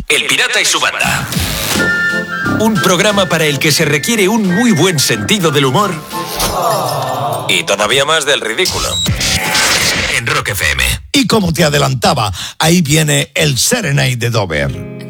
El Pirata y su banda. Un programa para el que se requiere un muy buen sentido del humor y todavía más del ridículo. En Rock FM. Y como te adelantaba, ahí viene el Serenade de Dover.